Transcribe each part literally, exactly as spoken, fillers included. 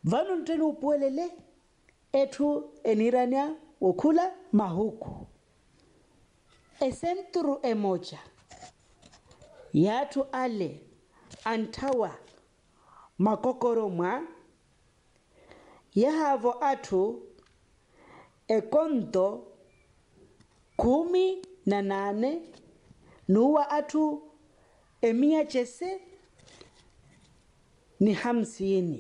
Vano ntenu upuelele etu enirania ukula mahuku. Esenturu emoja. Yatu ale antawa makokoro mwa. Yahavo atu ekonto kumi na nane nuwa atu emia chese ni hamsini.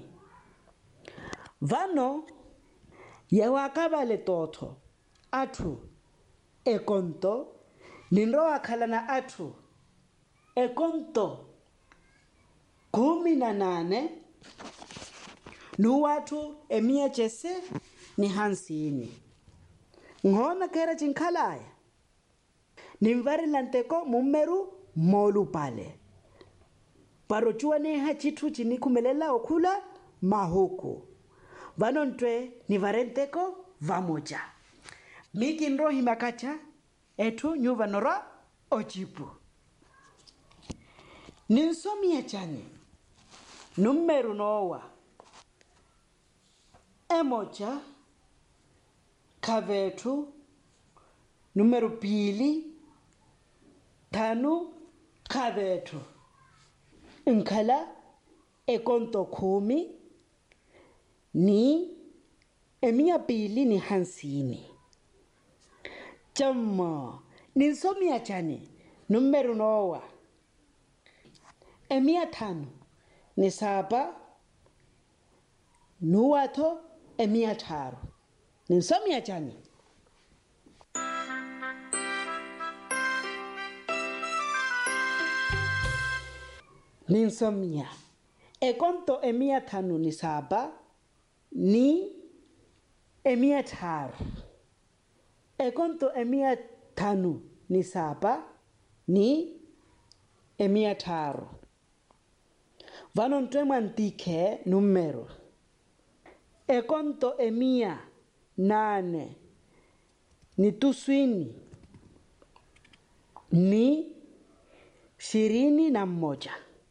Vano yawakabale toto atu ekonto ninro wakalana atu ekonto kumi na nane nuwa atu emia chese ni hamsini. Ngona kera chinkalaya nimvari lanteko mumeru molu pale parochua neha chitu chinikumelela okula mahuku. Vano ntwe nivarenteko vamoja. Miki nro himakacha etu nyuva nora ochipu. Ninsomia chani numeru nowa emoja kavetu numeru pili tanu kavetu nkala ekonto kumi ni emia pili ni hansini. Chama ninsomia chani numeru nowa emia tanu ni saba nuwato emia taru. Ninsomia chani ninsomia ekonto emia tanu ni saba ni emia taru. Ekonto emia tanu ni saba ni emia taru. Vano ntwe mantike numero. Ekonto emia nane ni tuswini ni shirini na moja.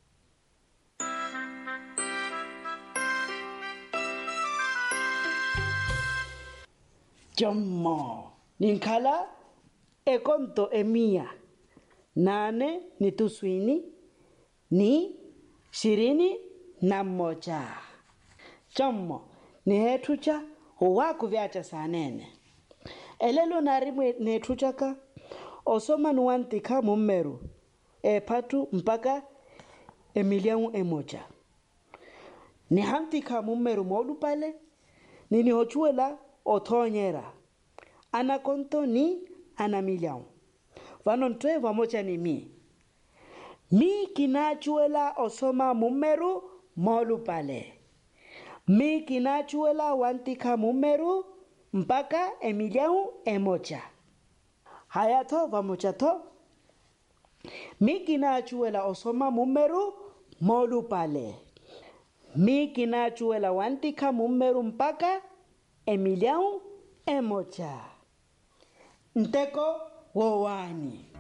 Jomo ninkala ekonto emia nane ni tuswini ni shirini na moja. Jomo ni hetucha huwaku vyacha sanene. Elelo narimwe netuchaka osoma nuantika mumeru e patu mpaka emiliamu emoja. Ni hantika mumeru molu pale nini hochuela otonyera. Ana konto ni ana miliamu. Vano ntwe vamocha ni mi. Mi kinachuela osoma mumeru molu pale. Mi kinachuela wantika mumeru mpaka emiliamu emoja. Hayato vamocha to. Mi kinachuela osoma mumeru molu pale. Mi kinachuela wantika mumeru mpaka emiliamu emoja. Nteko wowani.